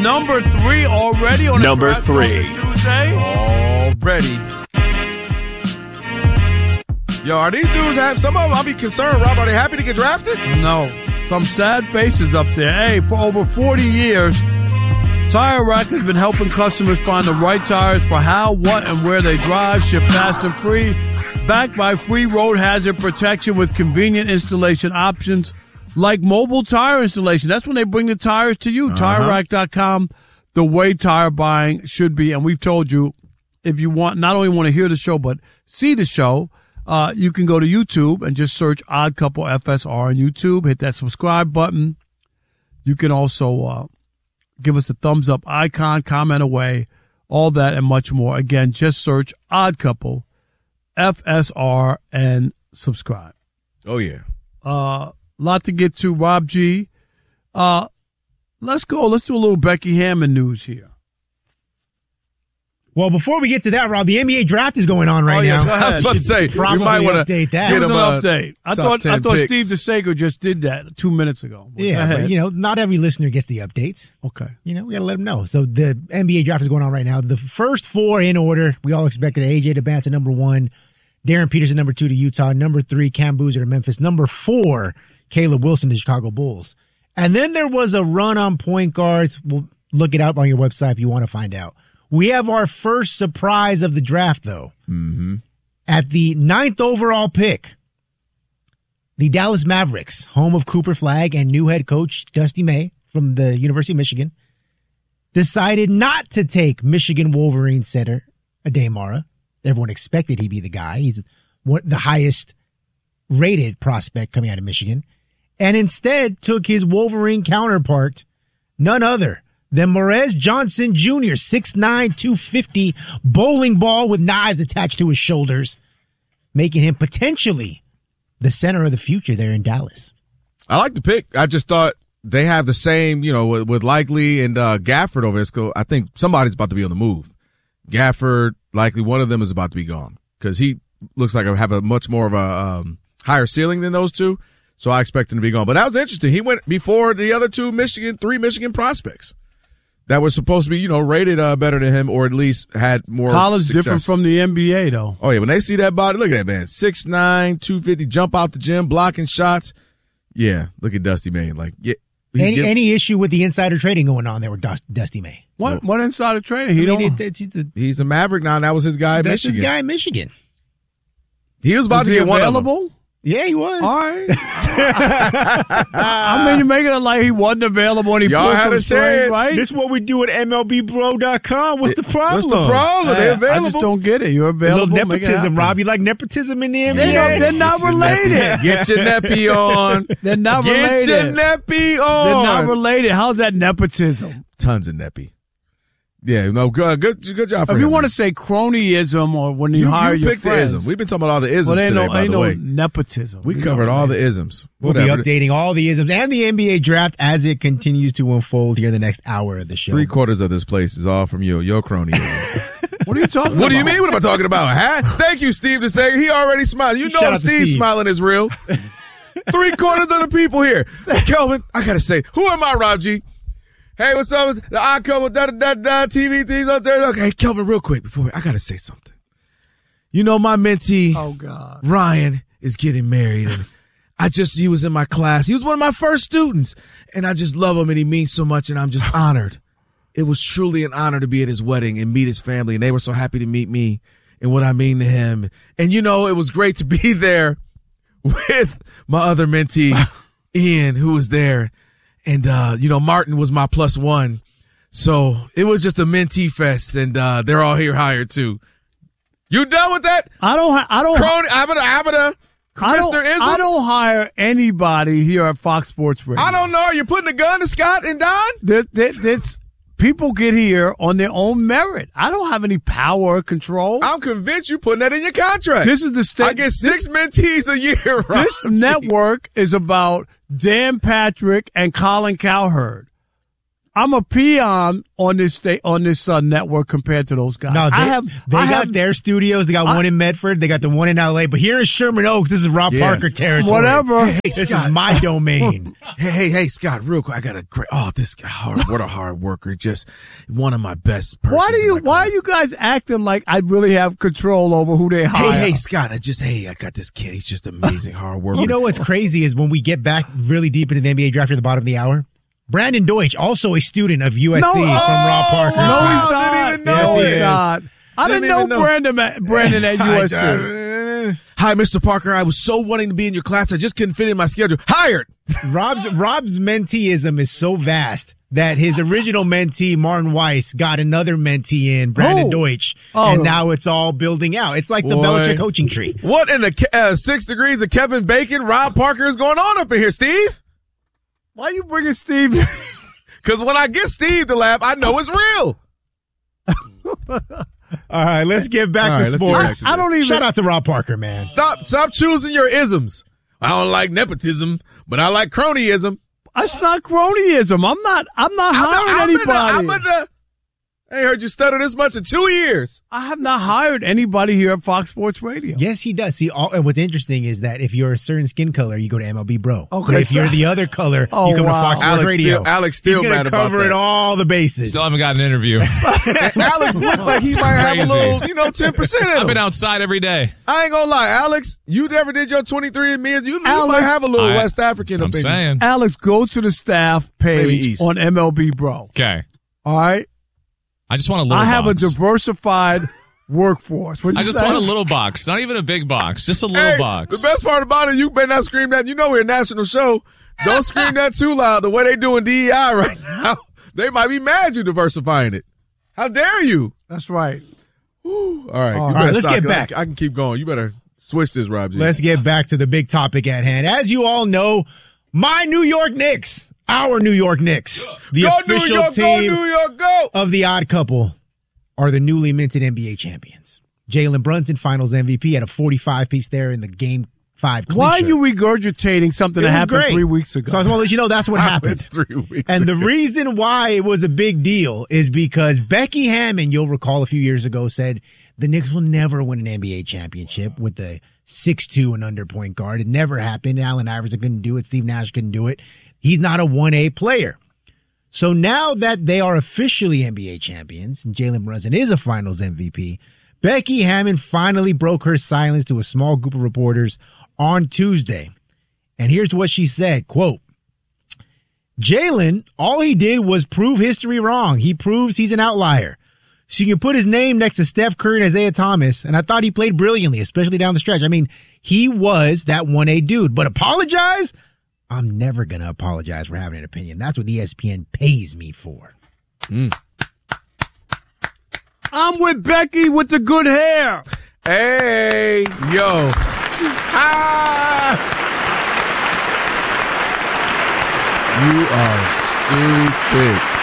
number 3 already on Number 3. Tuesday. Already. Yo, are these dudes some of them? I'll be concerned, Rob. Are they happy to get drafted? No. Some sad faces up there. Hey, for over 40 years, Tire Rack has been helping customers find the right tires for how, what, and where they drive, ship fast and free, backed by free road hazard protection with convenient installation options like mobile tire installation. That's when they bring the tires to you. TireRack.com, the way tire buying should be. And we've told you, if you not only want to hear the show, but see the show, you can go to YouTube and just search Odd Couple FSR on YouTube. Hit that subscribe button. You can also give us a thumbs up icon, comment away, all that and much more. Again, just search Odd Couple FSR and subscribe. Oh, yeah. Lot to get to, Rob G. Let's go. Let's do a little Becky Hammon news here. Well, before we get to that, Rob, the NBA draft is going on right now. I was about to say, probably we might want to update that. Give us an update. I thought picks. Steve DeSago just did that 2 minutes ago. Yeah, but, not every listener gets the updates. Okay. We got to let them know. So the NBA draft is going on right now. The first 4 in order, we all expected AJ DeBance at number 1, Darren Peterson number 2 to Utah, number 3, Cam Boozer to Memphis, number 4, Caleb Wilson to Chicago Bulls. And then there was a run on point guards. We'll look it up on your website if you want to find out. We have our first surprise of the draft, though. Mm-hmm. At the 9th overall pick, the Dallas Mavericks, home of Cooper Flagg and new head coach Dusty May from the University of Michigan, decided not to take Michigan Wolverine center Ade Mara. Everyone expected he'd be the guy. He's the highest rated prospect coming out of Michigan. And instead took his Wolverine counterpart, none other than Morez Johnson Jr., 6'9", 250, bowling ball with knives attached to his shoulders, making him potentially the center of the future there in Dallas. I like the pick. I just thought they have the same, with Likely and Gafford over there. I think somebody's about to be on the move. Gafford, Likely, one of them is about to be gone because he looks like I have a much more of a higher ceiling than those two. So I expect him to be gone. But that was interesting. He went before the other 3 Michigan prospects that were supposed to be, rated better than him or at least had more College success. different from the NBA, though. Oh, yeah. When they see that body, look at that, man. 6'9", 250, jump out the gym, blocking shots. Yeah, look at Dusty May. Like, yeah. Any issue with the insider trading going on there with Dusty May? What insider trading? He's a Maverick now, and that was his guy in That's Michigan. his guy in Michigan. He was about to get one of them. Available? Yeah, he was. All right. I mean, you're making it like he wasn't available and he Y'all pulled had from a spring, chance. right? This is what we do at MLBBro.com. What's the problem? What's the problem? They're available. I just don't get it. You're A available. little Make it nepotism, happen. Rob. You like nepotism in the NBA? They're not related. Get your neppy on. They're not Get related. your neppy on. They're not related. How's that nepotism? Tons of neppy. Yeah, no, good job for If him. you want to say cronyism or when you hire your pick the friends. isms. We've been talking about all the isms Well, today, by the way. nepotism. We covered all the isms. We'll Whatever. be updating all the isms and the NBA draft as it continues to unfold here in the next hour of the show. 3/4 of this place is all from you, your crony. What are you talking about? What do you mean? What am I talking about? Huh? Thank you, Steve DeSager. He already smiled. You Shout know out to Steve Steve. smiling is real. 3/4 of the people here. Kelvin, I got to say, who am I, Rob G? Hey, what's up? The Odd Couple, TV things up there. Okay, hey, Kelvin, real quick, I got to say something. My mentee, Oh, God. Ryan, is getting married, and he was in my class. He was one of my first students, and I just love him, and he means so much, and I'm just honored. It was truly an honor to be at his wedding and meet his family, and they were so happy to meet me and what I mean to him. And, it was great to be there with my other mentee, Ian, who was there. And, Martin was my +1. So it was just a mentee fest, and they're all here hired, too. You done with that? I don't. Crony, Mr. Isms? I don't hire anybody here at Fox Sports Radio. I don't know. You're putting a gun to Scott and Don? People get here on their own merit. I don't have any power or control. I'm convinced you're putting that in your contract. This is the state. I get 6 mentees a year, Rob. This network is about Dan Patrick and Colin Cowherd. I'm a peon on this network compared to those guys. No, they got their studios. They got one in Medford. They got the one in LA. But here in Sherman Oaks, this is Rob Parker territory. Whatever. Hey, this Scott. is my domain. Hey, Scott, real quick. I got a great. Oh, this guy, what a hard worker. Just one of my best persons. Why are you guys acting like I really have control over who they hire? Hey, Scott, I got this kid. He's just amazing hard worker. You know what's crazy is when we get back really deep into the NBA draft at the bottom of the hour, Brandon Deutsch, also a student of USC from Rob Parker. No, he's I not. didn't even know Yes, it. he's not. I didn't know Brandon at USC. Hi, Mr. Parker. I was so wanting to be in your class. I just couldn't fit in my schedule. Hired. Rob's menteeism is so vast that his original mentee, Martin Weiss, got another mentee in, Brandon Deutsch. And now it's all building out. It's like the Belichick coaching tree. What in the 6 degrees of Kevin Bacon, Rob Parker is going on up in here, Steve? Why are you bringing Steve? Because when I get Steve to laugh, I know it's real. All right, let's get back to sports. I don't even. Shout out to Rob Parker, man. Stop choosing your isms. I don't like nepotism, but I like cronyism. It's not cronyism. I'm not hiring anybody. I ain't heard you stutter this much in 2 years. I have not hired anybody here at Fox Sports Radio. Yes, he does. See, and what's interesting is that if you're a certain skin color, you go to MLB Bro. Okay, but if you're the other color, you come to Fox Sports Radio. Alex still He's mad about cover it all the bases. Still haven't got an interview. Alex looked like he might have a little, 10% in him. I've been outside every day. I ain't gonna lie, Alex, you never did your 23andMe. You might have a little West African I'm opinion. saying. Alex, go to the staff page on MLB Bro. Okay. All right? I just want a little box. I have a diversified workforce. I just want a little box. Not even a big box. Just a little box. The best part about it, you better not scream that. You know we're a national show. Don't scream that too loud. The way they doing DEI right now, they might be mad you diversifying it. How dare you? That's right. Whew. All right. All right, let's get back. I can keep going. You better switch this, Rob G. Let's get back to the big topic at hand. As you all know, my New York Knicks, our New York Knicks, the official team of the Odd Couple, are the newly minted NBA champions. Jalen Brunson, Finals MVP, had a 45-piece there in the Game 5 clincher. Why are you regurgitating something that happened 3 weeks ago? So I just want to let you know that's what happened. It's 3 weeks And ago. the reason why it was a big deal is because Becky Hammon, you'll recall a few years ago, said the Knicks will never win an NBA championship with the 6'2" and under point guard. It never happened. Allen Iverson couldn't do it. Steve Nash couldn't do it. He's not a 1A player. So now that they are officially NBA champions and Jalen Brunson is a Finals MVP, Becky Hammon finally broke her silence to a small group of reporters on Tuesday. And here's what she said, quote, Jalen, all he did was prove history wrong. He proves he's an outlier. So you can put his name next to Steph Curry and Isaiah Thomas, and I thought he played brilliantly, especially down the stretch. I mean, he was that 1A dude, but apologize? I'm never going to apologize for having an opinion. That's what ESPN pays me for. I'm with Becky with the good hair. Hey, yo. You are stupid.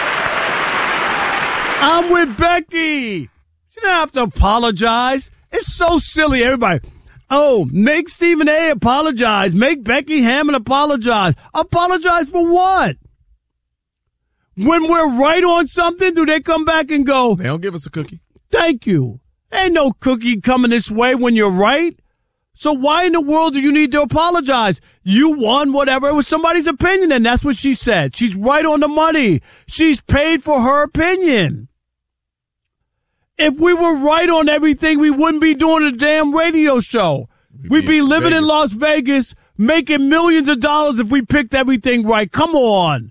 I'm with Becky. She didn't have to apologize. It's so silly, everybody. Oh, make Stephen A. apologize. Make Becky Hammon apologize. Apologize for what? When we're right on something, do they come back and go, They don't give us a cookie. thank you. Ain't no cookie coming this way when you're right. So why in the world do you need to apologize? You won whatever. It was somebody's opinion, and that's what she said. She's right on the money. She's paid for her opinion. If we were right on everything, we wouldn't be doing a damn radio show. We'd be living in Las Vegas, making millions of dollars if we picked everything right. Come on.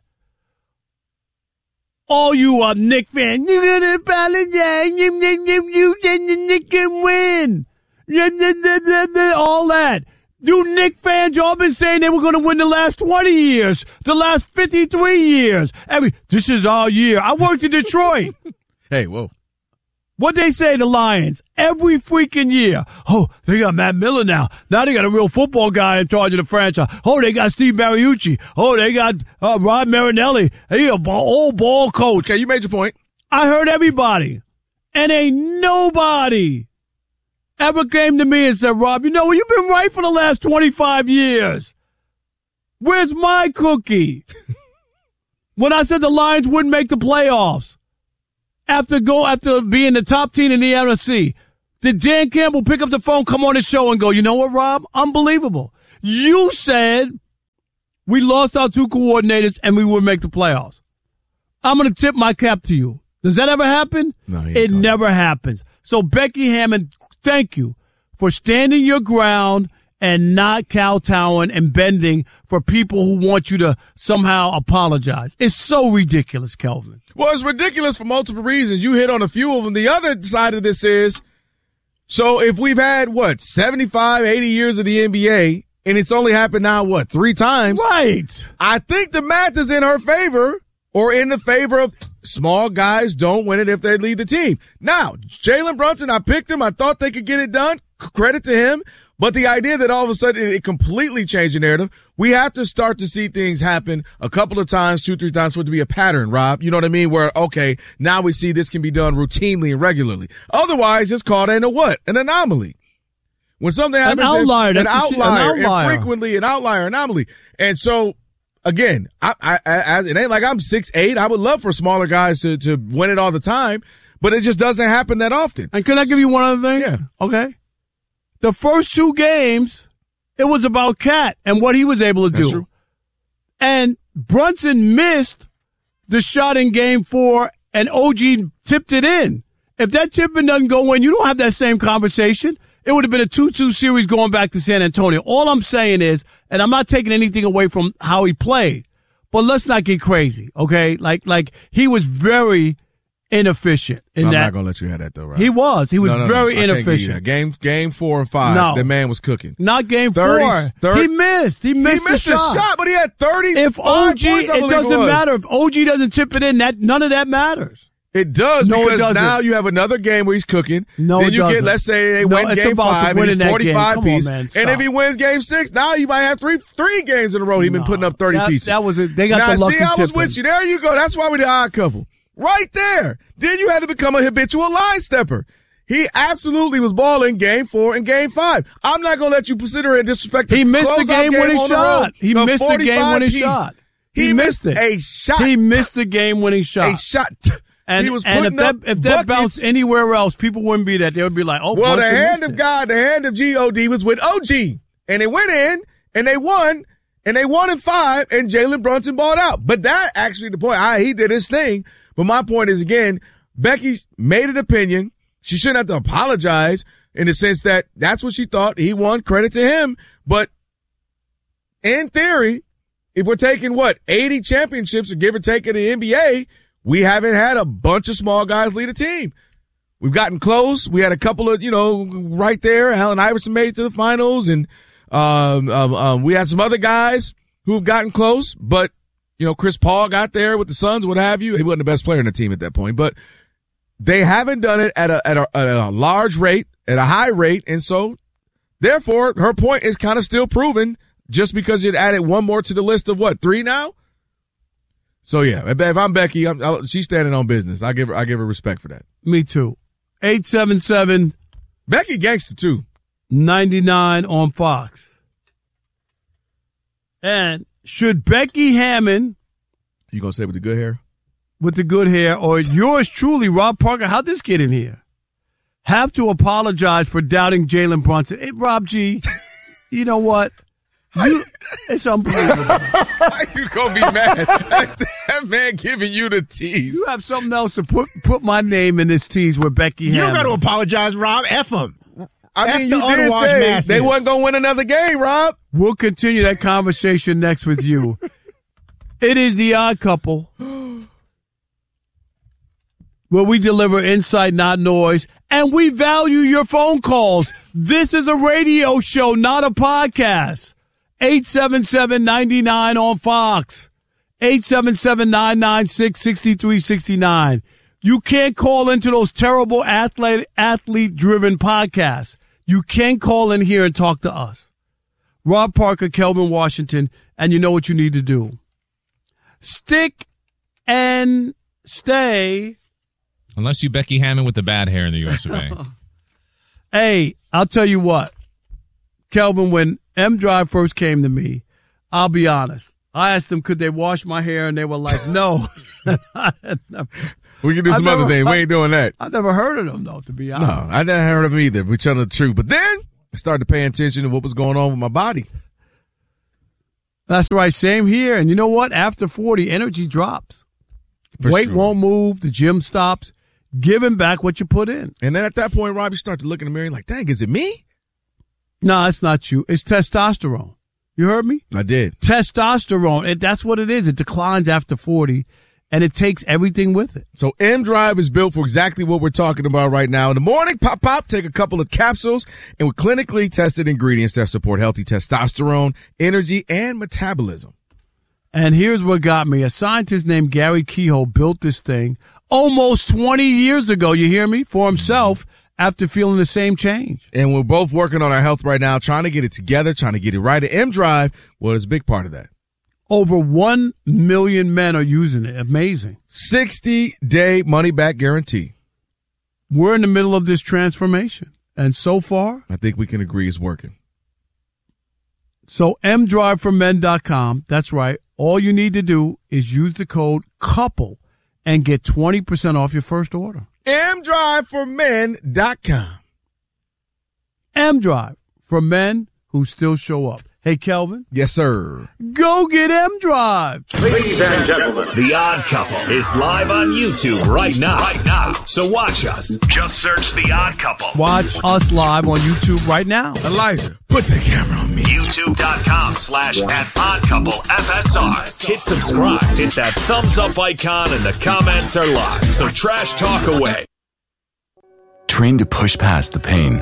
All you Knick fans, you're going to apologize. You then the Knicks can win. All that. You Knick fans, y'all been saying they were going to win the last 20 years, the last 53 years. This is our year. I worked in Detroit. Hey, whoa. What they say, the Lions, every freaking year. Oh, they got Matt Miller now. Now they got a real football guy in charge of the franchise. Oh, they got Steve Mariucci. Oh, they got Rod Marinelli. He a old ball coach. Okay, you made your point. I heard everybody. And ain't nobody ever came to me and said, Rob, you've been right for the last 25 years. Where's my cookie? when I said the Lions wouldn't make the playoffs after being the top team in the NFC? Did Dan Campbell pick up the phone, come on the show, and go, you know what, Rob? Unbelievable. You said we lost our 2 coordinators and we would make the playoffs. I'm going to tip my cap to you. Does that ever happen? No, it never happens. So, Becky Hammon, thank you for standing your ground and not kowtowing and bending for people who want you to somehow apologize. It's so ridiculous, Kelvin. Well, it's ridiculous for multiple reasons. You hit on a few of them. The other side of this is, so if we've had, 75, 80 years of the NBA, and it's only happened now, 3 times? Right. I think the math is in her favor, or in the favor of small guys don't win it if they lead the team. Now, Jalen Brunson, I picked him. I thought they could get it done. Credit to him. But the idea that all of a sudden it completely changed the narrative, we have to start to see things happen a couple of times, 2, 3 times for it to be a pattern, Rob. You know what I mean? Where, okay, now we see this can be done routinely and regularly. Otherwise, it's called an anomaly. When something happens, an outlier, infrequently an outlier anomaly. And so, again, it ain't like I'm 6'8". I would love for smaller guys to win it all the time, but it just doesn't happen that often. And can I give you one other thing? Yeah. Okay. The first 2 games, it was about Cat and what he was able to do. True. And Brunson missed the shot in game 4, and OG tipped it in. If that tipping doesn't go in, you don't have that same conversation. It would have been a 2-2 series going back to San Antonio. All I'm saying is, and I'm not taking anything away from how he played, but let's not get crazy, okay? Like he was very inefficient in that. I'm not going to let you have that, though, right? He was very inefficient. Game 4 and 5, no. the man was cooking. Not game 4. He missed the shot, but he had 30. If OG, it doesn't matter. If OG doesn't tip it in, none of that matters. It does, no, because it doesn't. Now you have another game where he's cooking. No, then it you doesn't. get, let's say they win game 5 and he's 45 piece. And if he wins game 6, now you might have three games in a row he's been putting up 30 pieces. That was it. They got the lucky see, I was with you. There you go. That's why we're the odd couple. Right there. Then you had to become a habitual line stepper. He absolutely was balling game 4 and game 5. I'm not going to let you consider it disrespect. He missed the game-winning shot. He missed the game-winning shot. He missed a shot. He missed the game-winning shot. A shot. And, he was and if that bounced anywhere else, people wouldn't be that. They would be like, oh, well, the hand of God, the hand of G-O-D was with OG. And they went in, and they won in 5, and Jalen Brunson balled out. But that actually the point. He did his thing. But my point is, again, Becky made an opinion. She shouldn't have to apologize in the sense that that's what she thought. He won. Credit to him. But in theory, if we're taking 80 championships or give or take in the NBA, we haven't had a bunch of small guys lead a team. We've gotten close. We had a couple of, right there. Allen Iverson made it to the finals, and we had some other guys who've gotten close. But Chris Paul got there with the Suns, what have you. He wasn't the best player in the team at that point, but they haven't done it at a large rate, at a high rate, and so therefore her point is kind of still proven just because you'd added one more to the list of 3 now. So yeah, if I'm Becky, she's standing on business. I give her respect for that. Me too. 877 Becky gangster too. 99 on Fox. And should Becky Hammon, you gonna say with the good hair? With the good hair, or yours truly, Rob Parker, how'd this get in here? Have to apologize for doubting Jalen Brunson. Hey, Rob G, you know what? It's unbelievable. Why you gonna be mad? That man giving you the tease. You have something else to put my name in this tease with Becky Hammon. You don't got to apologize, Rob. F him. I mean, you did say they wasn't gonna win another game, Rob. We'll continue that conversation next with you. It is the Odd Couple, where we deliver insight, not noise, and we value your phone calls. This is a radio show, not a podcast. 877-99 on Fox. 877-996-6369. You can't call into those terrible athlete-driven podcasts. You can call in here and talk to us. Rob Parker, Kelvin Washington, and you know what you need to do. Stick and stay. Unless you Becky Hammon with the bad hair in the US of A. Hey, I'll tell you what. Kelvin, when M Drive first came to me, I'll be honest. I asked them, could they wash my hair? And they were like, no. We can do some other things. We ain't doing that. I never heard of them, though, to be honest. No, I never heard of them either. We're telling the truth. But then I started paying attention to what was going on with my body. That's right. Same here. And you know what? After 40, energy drops. Weight won't move. The gym stops. Giving back what you put in. And then at that point, Rob, you start to look in the mirror and like, dang, is it me? No, it's not you. It's testosterone. You heard me? I did. Testosterone. That's what it is. It declines after 40, and it takes everything with it. So M-Drive is built for exactly what we're talking about right now. In the morning, pop, take a couple of capsules, and with clinically tested ingredients that support healthy testosterone, energy, and metabolism. And here's what got me. A scientist named Gary Kehoe built this thing almost 20 years ago, you hear me, for himself after feeling the same change. And we're both working on our health right now, trying to get it together, trying to get it right. And M-Drive, well, it's a big part of that. Over 1 million men are using it. Amazing. 60-day money-back guarantee. We're in the middle of this transformation. And so far, I think we can agree it's working. So mdriveformen.com, that's right. All you need to do is use the code COUPLE and get 20% off your first order. mdriveformen.com. M-Drive for men who still show up. Hey, Kelvin. Yes, sir. Go get M-Drive. Ladies and gentlemen, The Odd Couple is live on YouTube right now. So watch us. Just search The Odd Couple. Watch us live on YouTube right now. Elijah, put the camera on me. YouTube.com/@oddcouplefsr. Hit subscribe. Hit that thumbs up icon and the comments are live. So trash talk away. Trained to push past the pain.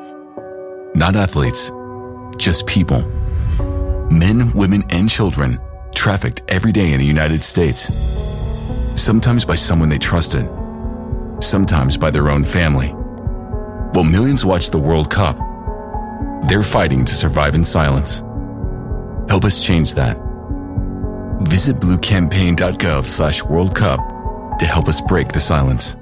Not athletes, just people. Men, women, and children trafficked every day in the United States. Sometimes by someone they trusted. Sometimes by their own family. While millions watch the World Cup, they're fighting to survive in silence. Help us change that. Visit bluecampaign.gov/World Cup to help us break the silence.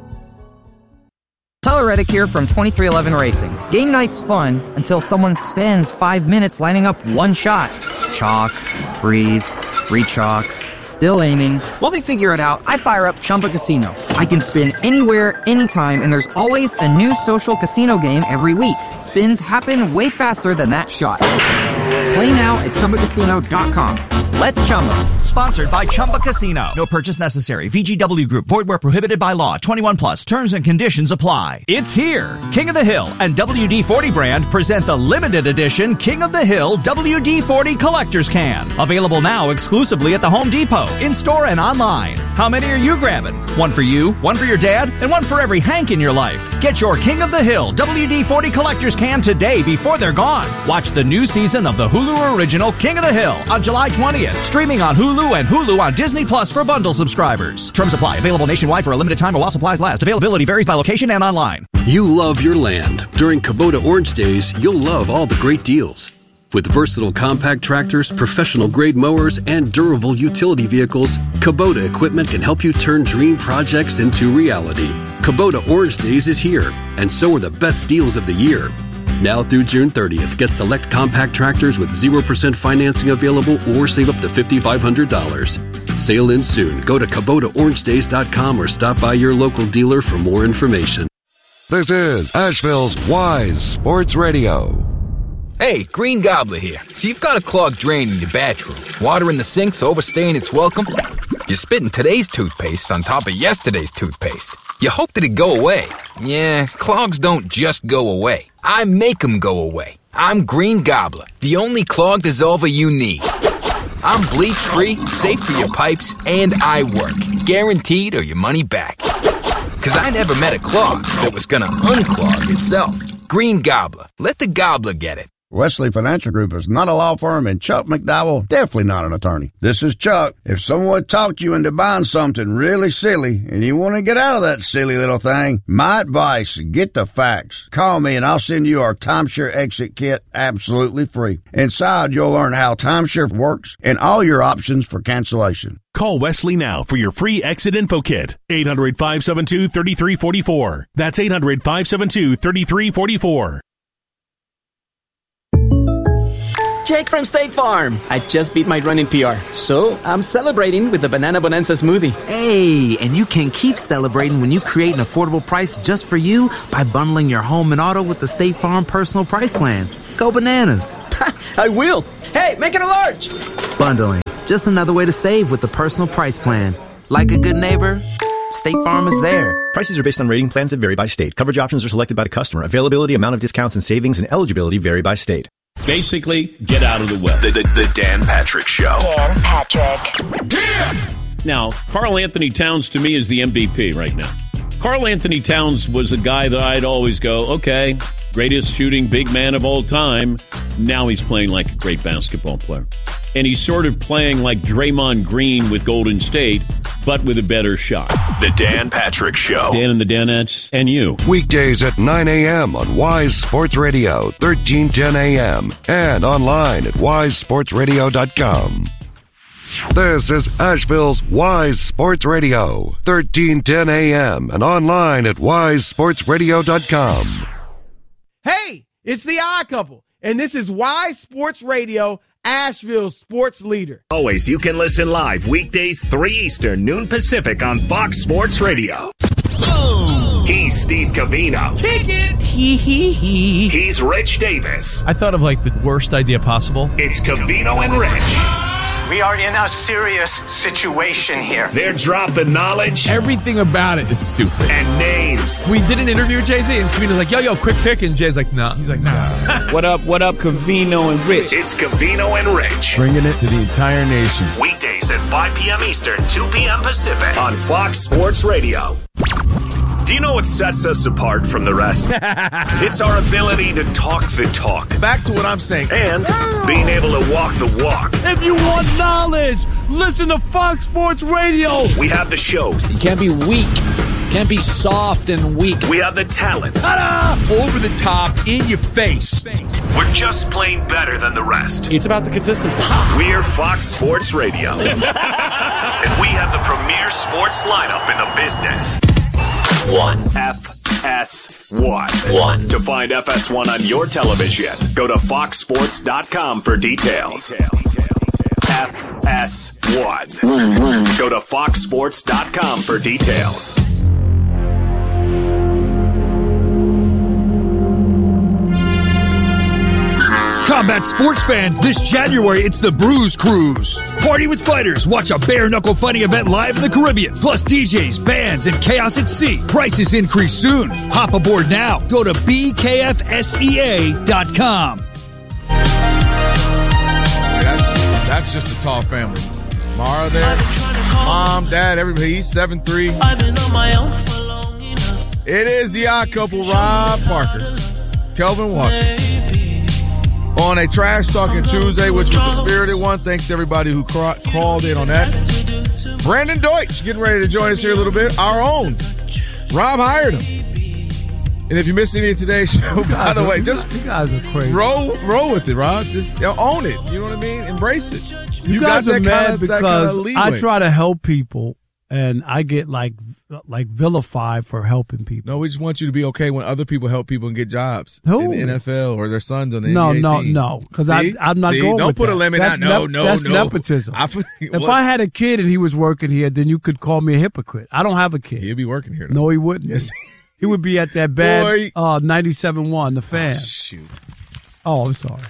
Tyler Reddick here from 2311 Racing. Game night's fun until someone spends 5 minutes lining up one shot. Chalk, breathe, re-chalk, still aiming. While they figure it out, I fire up Chumba Casino. I can spin anywhere, anytime, and there's always a new social casino game every week. Spins happen way faster than that shot. Play now at ChumbaCasino.com. Let's Chumba. Sponsored by Chumba Casino. No purchase necessary. VGW Group. Void where prohibited by law. 21 plus. Terms and conditions apply. It's here. King of the Hill and WD-40 brand present the limited edition King of the Hill WD-40 Collector's Can. Available now exclusively at the Home Depot, in-store and online. How many are you grabbing? One for you, one for your dad, and one for every Hank in your life. Get your King of the Hill WD-40 Collector's Can today before they're gone. Watch the new season of the Hulu original King of the Hill on July 20th. Streaming on Hulu and Hulu on Disney Plus for bundle subscribers. Terms apply. Available nationwide for a limited time while supplies last. Availability varies by location and online. You love your land. During Kubota Orange Days, you'll love all the great deals. With versatile compact tractors, professional-grade mowers, and durable utility vehicles, Kubota equipment can help you turn dream projects into reality. Kubota Orange Days is here, and so are the best deals of the year. Now through June 30th, get select compact tractors with 0% financing available or save up to $5,500. Sale ends soon. Go to KubotaOrangeDays.com or stop by your local dealer for more information. This is Asheville's Wise Sports Radio. Hey, Green Gobbler here. So you've got a clogged drain in your bathroom. Water in the sink's overstaying its welcome. You're spitting today's toothpaste on top of yesterday's toothpaste. You hope that it go away. Yeah, clogs don't just go away. I make them go away. I'm Green Gobbler, the only clog dissolver you need. I'm bleach-free, safe for your pipes, and I work. Guaranteed or your money back. Because I never met a clog that was going to unclog itself. Green Gobbler. Let the gobbler get it. Wesley Financial Group is not a law firm, and Chuck McDowell definitely not an attorney. This is Chuck. If someone talked you into buying something really silly and you want to get out of that silly little thing, my advice, get the facts. Call me and I'll send you our timeshare exit kit absolutely free. Inside, you'll learn how timeshare works and all your options for cancellation. Call Wesley now for your free exit info kit. 800-572-3344. That's 800-572-3344. Jake from State Farm. I just beat my running PR, so I'm celebrating with the Banana Bonanza smoothie. Hey, and you can keep celebrating when you create an affordable price just for you by bundling your home and auto with the State Farm Personal Price Plan. Go bananas. I will. Hey, make it a large. Bundling. Just another way to save with the Personal Price Plan. Like a good neighbor, State Farm is there. Prices are based on rating plans that vary by state. Coverage options are selected by the customer. Availability, amount of discounts and savings, and eligibility vary by state. Basically, get out of the way. The Dan Patrick Show. Dan Patrick. Yeah! Now, Karl Anthony Towns to me is the MVP right now. Karl Anthony Towns was a guy that I'd always go, okay, greatest shooting big man of all time. Now he's playing like a great basketball player. And he's sort of playing like Draymond Green with Golden State, but with a better shot. The Dan Patrick Show. Dan and the Danettes and you. Weekdays at 9 a.m. on Wise Sports Radio, 1310 a.m. and online at wisesportsradio.com. This is Asheville's Wise Sports Radio, 1310 a.m. and online at wisesportsradio.com. Hey, it's the Odd Couple, and this is Wise Sports Radio, Asheville's sports leader. Always, you can listen live weekdays 3 Eastern, noon Pacific on Fox Sports Radio. He's Steve Covino. Kick it. He's Rich Davis. I thought of like the worst idea possible. It's Covino and Rich. We are in a serious situation here. They're dropping knowledge. Everything about it is stupid. And names. We did an interview with Jay-Z, and Covino's like, yo, quick pick. And Jay's like, nah. He's like, nah. What up, Covino and Rich? It's Covino and Rich. Bringing it to the entire nation. Weekdays at 5 p.m. Eastern, 2 p.m. Pacific on Fox Sports Radio. Do you know what sets us apart from the rest? It's our ability to talk the talk. Back to what I'm saying. And being able to walk the walk. If you want knowledge, listen to Fox Sports Radio. We have the shows. You can't be weak. You can't be soft and weak. We have the talent. Ta-da! Over the top, in your face. We're just plain better than the rest. It's about the consistency. We're Fox Sports Radio. And we have the premier sports lineup in the business. 1. FS1. 1. To find FS1 on your television, go to foxsports.com for details. FS1. Go to foxsports.com for details. Combat sports fans, this January it's the Bruise Cruise. Party with fighters, watch a bare-knuckle fighting event live in the Caribbean. Plus DJs, bands, and chaos at sea. Prices increase soon. Hop aboard now. Go to bkfsea.com. That's just a tall family. Mara there, mom, dad, everybody. He's 7'3". I've been on my own for long enough. It is the Odd Couple, Rob Parker, Kelvin Washington. On a Trash Talking Tuesday, which was a spirited one. Thanks to everybody who crawled in on that. Brandon Deutsch getting ready to join us here a little bit. Our own. Rob hired him. And if you missed any of today's show, by the way, just you guys are crazy. Roll with it, Rob. Just own it. You know what I mean? Embrace it. You guys are mad because I leeway. try to help people, and I get like vilified for helping people. No, we just want you to be okay when other people help people and get jobs Who? in the NFL or their sons on the NBA team. No, because I'm not going Don't with put that. a limit That's on. That's nepotism. If I had a kid and he was working here, then you could call me a hypocrite. I don't have a kid. He'd be working here. No, he wouldn't. Yes. He would be at that bad 97.1, the Fan. Oh, shoot. Oh, I'm sorry.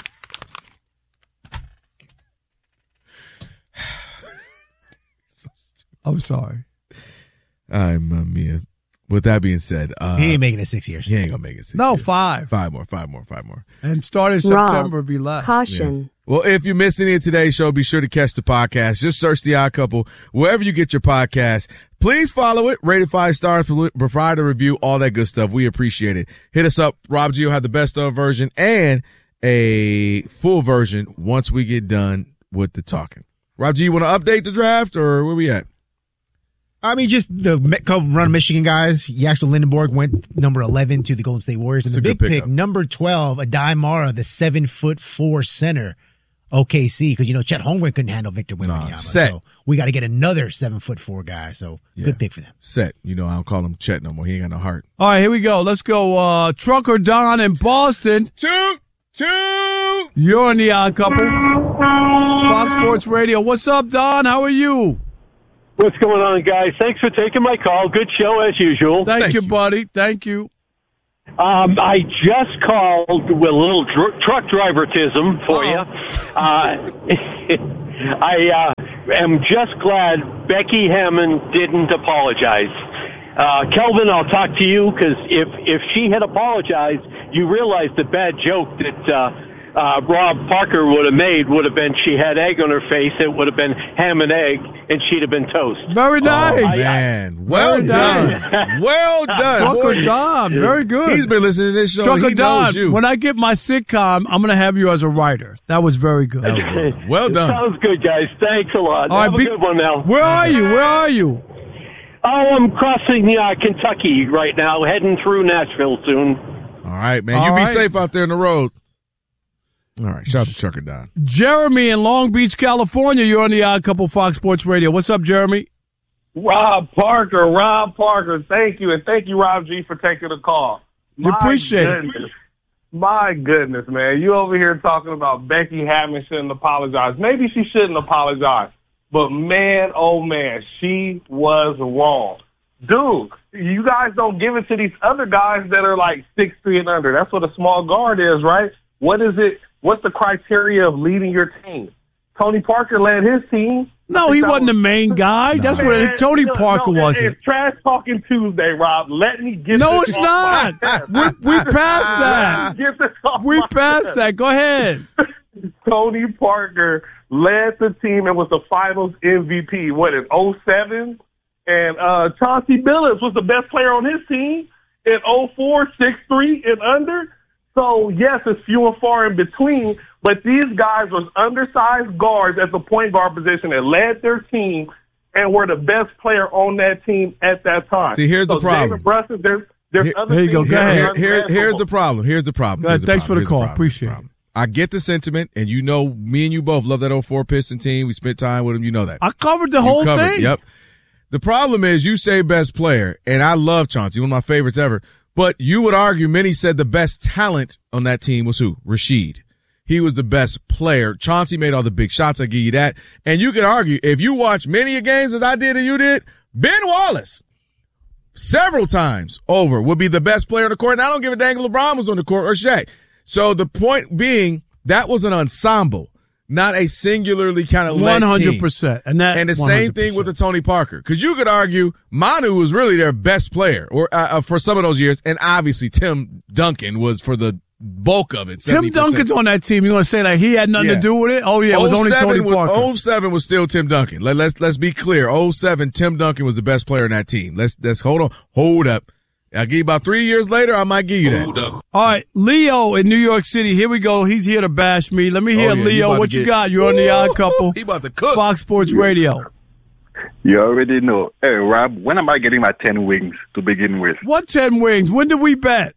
I'm sorry. I'm Mia. With that being said, he ain't making it 6 years. He ain't gonna make it 6 years. No, 5. 5 more. And starting September, be less. Caution. Yeah. Well, if you missed any of today's show, be sure to catch the podcast. Just search The Odd Couple wherever you get your podcast. Please follow it. Rate it 5 stars. Provide a review. All that good stuff. We appreciate it. Hit us up. Rob G will have the best of version and a full version once we get done with the talking. Rob G, you want to update the draft or where we at? I mean, just the run Michigan guys. Yaxel Lindenborg went number 11 to the Golden State Warriors. And the big pick, number 12, Adai Mara, the 7'4" center, OKC. Because, Chet Holmgren couldn't handle Victor Wembanyama. So we got to get another 7'4" guy. So good pick for them. Set. I don't call him Chet no more. He ain't got no heart. All right, here we go. Let's go. Trucker Don in Boston. Toot. 2. You're on the Odd Couple. Fox Sports Radio. What's up, Don? How are you? What's going on, guys? Thanks for taking my call. Good show as usual. Thank you, buddy. Thank you. I just called with a little truck drivertism for you. I am just glad Becky Hammond didn't apologize. Kelvin, I'll talk to you, because if she had apologized, you realize the bad joke that Rob Parker would have made would have been she had egg on her face. It would have been ham and egg, and she'd have been toast. Very nice. Oh, man. Well done. Well done. Trucker Don. Very good. He's been listening to this show. Trucker He Don, knows you. when I get my sitcom, I'm going to have you as a writer. That was very good. Well done. Sounds good, guys. Thanks a lot. All Have right, a good one now. Where are you? Where are you? Oh, I'm crossing Kentucky right now, heading through Nashville soon. All right, man. You be safe out there on the road. All right. Shout out to Trucker Don. Jeremy in Long Beach, California. You're on the Odd Couple Fox Sports Radio. What's up, Jeremy? Rob Parker. Thank you. And thank you, Rob G, for taking the call. We appreciate it. My goodness, man. You over here talking about Becky Hammond shouldn't apologize. Maybe she shouldn't apologize. But, man, oh, man, she was wrong. Dude, you guys don't give it to these other guys that are like 6'3" and under. That's what a small guard is, right? What is it? What's the criteria of leading your team? Tony Parker led his team. No, he wasn't the main guy. That's what Tony Parker wasn't. It's Trash Talking Tuesday, Rob. Let me get No, this it's off not. my chest. We passed that. Get this off We my passed chest. that. Go ahead. Tony Parker led the team and was the finals MVP, in 2007? And Chauncey Billups was the best player on his team in 2004, 6'3" and under. So, yes, it's few and far in between, but these guys was undersized guards at the point guard position that led their team and were the best player on that team at that time. See, here's the problem. David Brunson, there's other There you go. things Go that ahead. are Here's the problem. Here's the problem. Go ahead. Thanks for the call. Appreciate it. I get the sentiment, and you know, me and you both love that 04 Piston team. We spent time with them. You know that. I covered the whole thing. Yep. The problem is you say best player, and I love Chauncey, one of my favorites ever. But you would argue many said the best talent on that team was who? Rashid. He was the best player. Chauncey made all the big shots. I give you that. And you could argue, if you watch many a games as I did and you did, Ben Wallace, several times over, would be the best player on the court. And I don't give a dang if LeBron was on the court or Shaq. So the point being, that was an ensemble, not a singularly kind of led 100%. And the same thing with the Tony Parker. Because you could argue Manu was really their best player or for some of those years. And obviously Tim Duncan was for the bulk of it. 70%. Tim Duncan's on that team. You're going to say that he had nothing to do with it? Oh, yeah, it was only Tony Parker. 07 was still Tim Duncan. Let's be clear. 07, Tim Duncan was the best player in that team. Let's hold on. Hold up. I'll give you about 3 years later, I might give you that. All right, Leo in New York City. Here we go. He's here to bash me. Let me hear, Leo, what you got? You're on the Odd Couple. He about to cook. Fox Sports Radio. You already know. Hey, Rob, when am I getting my 10 wings to begin with? What 10 wings? When did we bet?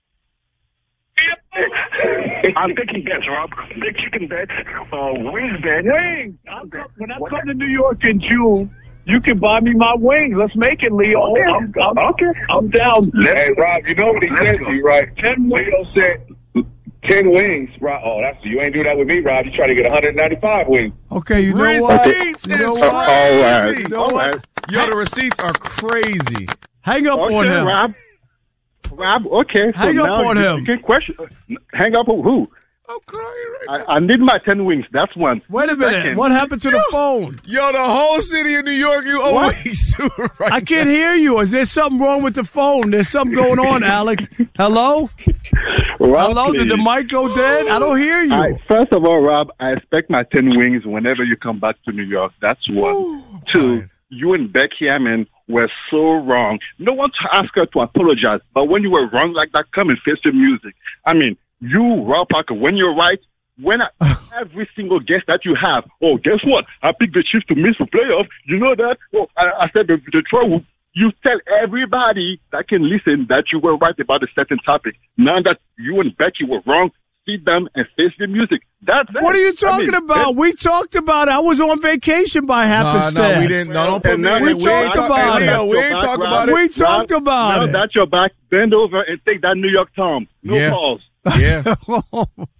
I'm taking bets, Rob. Big chicken bets, wings bets. Wings! When I come to New York in June, you can buy me my wings. Let's make it, Leo. Okay. I'm down. Hey, Rob, you know what he said to you, right? 10 wings. Leo said 10 wings. Rob, you ain't do that with me, Rob. You try to get 195 wings. Okay, you know what? Receipts is All right. You know what? Yo, the receipts are crazy. Hang up on him. Rob, okay. Hang up on him. Good question. Hang up on who? I'm crying right now. I need my 10 wings. That's one. Wait a minute. Second. What happened to the phone? Yo, the whole city of New York, you always right I can't hear you. Is there something wrong with the phone? There's something going on, Alex. Hello? Rob, Hello? please. Did the mic go dead? I don't hear you. First of all, Rob, I expect my 10 wings whenever you come back to New York. That's one. Two, you and Becky Hammond were so wrong. No one to ask her to apologize, but when you were wrong like that, come and face the music. I mean, you, Rob Parker, when you're right, every single guest that you have, oh, guess what? I picked the Chiefs to miss the playoff. You know that? Oh, I said the Detroit. You tell everybody that can listen that you were right about a certain topic. Now that you and Becky were wrong, sit down and face the music. That's it. What are you talking about? We talked about it. I was on vacation by happenstance. No, we didn't. No, don't put me in. We talked about it. We ain't talked about it. We talked about it. Now that you're back, bend over and take that New York Tom. No calls. Yeah.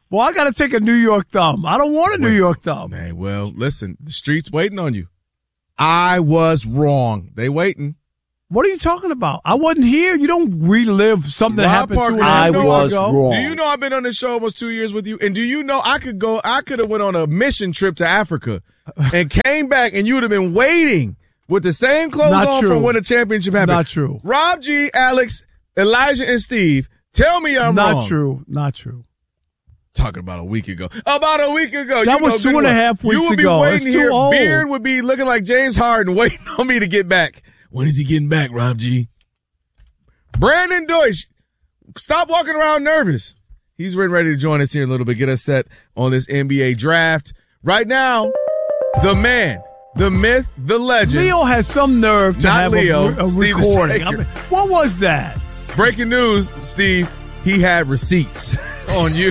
Well, I got to take a New York thumb. I don't want a New York thumb. Hey, well, listen, the street's waiting on you. I was wrong. They waiting. What are you talking about? I wasn't here. You don't relive something that happened 2 years ago. Wrong. Do you know I've been on this show almost 2 years with you? And do you know I could have went on a mission trip to Africa and came back and you would have been waiting with the same clothes on from when the championship happened. Not true. Rob G, Alex, Elijah, and Steve, tell me I'm wrong. Not true. Talking about a week ago. About a week ago. That was 2.5 weeks ago. You would be waiting here. Beard would be looking like James Harden waiting on me to get back. When is he getting back, Rob G? Brandon Deutsch, stop walking around nervous. He's ready to join us here in a little bit, get us set on this NBA draft. Right now, the man, the myth, the legend. Leo has some nerve to have a recording. What was that? Breaking news, Steve. He had receipts on you.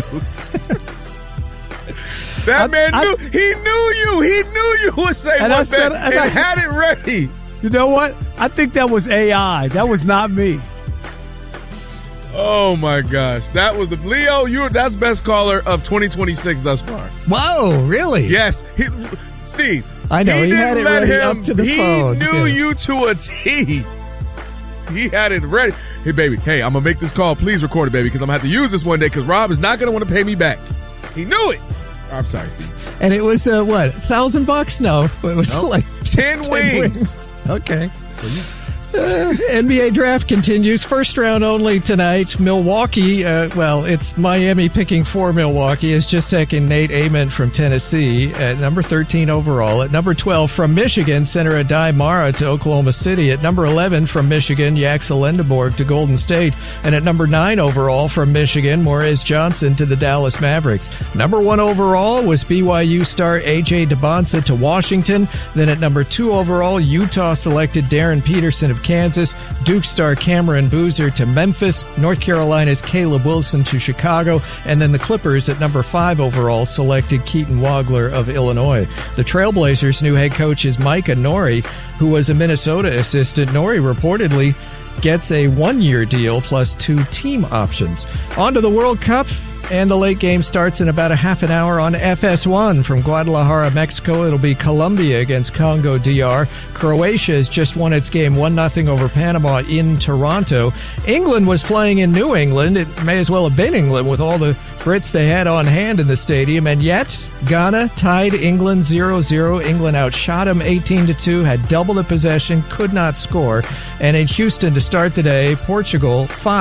That man knew. He knew you. He knew you would say one bet and had it ready. You know what? I think that was AI. That was not me. Oh my gosh, that was the Leo. That's best caller of 2026 thus far. Whoa, really? Yes, Steve. I know he had it ready up to the phone. He knew you to a T. He had it ready. Hey, baby. Hey, I'm gonna make this call. Please record it, baby, because I'm gonna have to use this one day because Rob is not gonna want to pay me back. He knew it. I'm sorry, Steve. And it was what, $1,000? No, it was like 10 wings. Okay. NBA draft continues. First round only tonight. Milwaukee, it's Miami picking for Milwaukee. Is just taking Nate Amon from Tennessee at number 13 overall. At number 12 from Michigan, center Adai Mara to Oklahoma City. At number 11 from Michigan, Yaxel Lendeborg to Golden State. And at number 9 overall from Michigan, Maurice Johnson to the Dallas Mavericks. Number 1 overall was BYU star A.J. Debonsa to Washington. Then at number 2 overall, Utah selected Darren Peterson of Kansas, Duke star Cameron Boozer to Memphis, North Carolina's Caleb Wilson to Chicago, and then the Clippers at number 5 overall selected Keaton Wagler of Illinois. The Trailblazers' new head coach is Micah Nori, who was a Minnesota assistant. Nori reportedly gets a 1-year deal plus 2 team options. On to the World Cup. And the late game starts in about a half an hour on FS1 from Guadalajara, Mexico. It'll be Colombia against Congo DR. Croatia has just won its game 1-0 over Panama in Toronto. England was playing in New England. It may as well have been England with all the Brits they had on hand in the stadium. And yet, Ghana tied England 0-0. England outshot them 18-2, had double the possession, could not score. And in Houston to start the day, Portugal